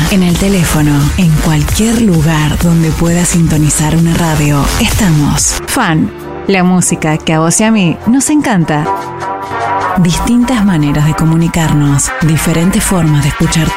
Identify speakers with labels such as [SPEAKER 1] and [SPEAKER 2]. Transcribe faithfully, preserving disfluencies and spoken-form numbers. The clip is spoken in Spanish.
[SPEAKER 1] En el teléfono, en cualquier lugar donde puedas sintonizar una radio, estamos. Fan, la música que a vos y a mí nos encanta. Distintas maneras de comunicarnos, diferentes formas de escuchar